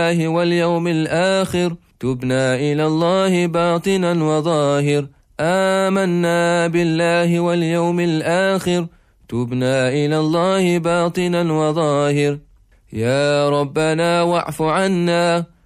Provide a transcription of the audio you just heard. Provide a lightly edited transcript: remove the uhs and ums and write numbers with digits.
واليوم الآخر تبنا إلى الله باطنا وظاهر. آمنا بالله واليوم الآخر تبنا إلى الله باطنا وظاهر. يا ربنا واعف عنا